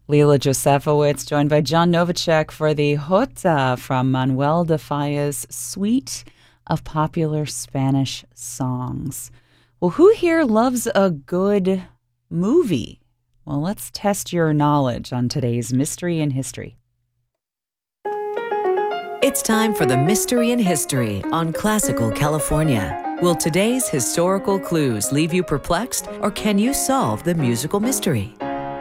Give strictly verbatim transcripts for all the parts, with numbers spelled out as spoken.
Leela Josefowitz, joined by John Novacek for the Jota from Manuel de Falla's suite of popular Spanish songs. Well, who here loves a good movie? Well, let's test your knowledge on today's Mystery in History. It's time for the Mystery in History on Classical California. Will today's historical clues leave you perplexed, or can you solve the musical mystery?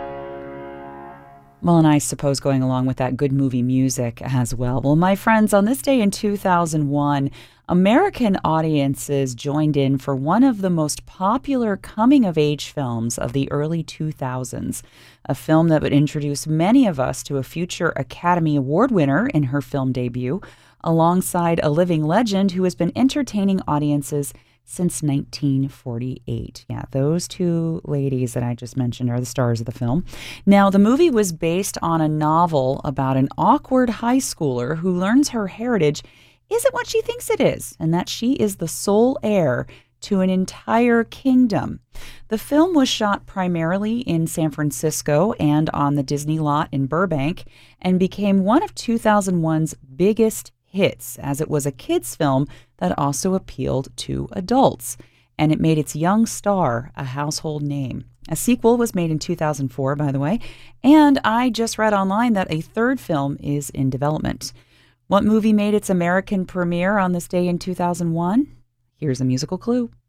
Well, and I suppose going along with that, good movie music as well. Well, my friends, on this day in two thousand one, American audiences joined in for one of the most popular coming-of-age films of the early two thousands, a film that would introduce many of us to a future Academy Award winner in her film debut, alongside a living legend who has been entertaining audiences since nineteen forty-eight. Yeah, those two ladies that I just mentioned are the stars of the film. Now, the movie was based on a novel about an awkward high schooler who learns her heritage isn't what she thinks it is, and that she is the sole heir to an entire kingdom. The film was shot primarily in San Francisco and on the Disney lot in Burbank, and became one of two thousand one's biggest hits, as it was a kids' film that also appealed to adults, and it made its young star a household name. A sequel was made in two thousand four, by the way, and I just read online that a third film is in development. What movie made its American premiere on this day in two thousand one? Here's a musical clue.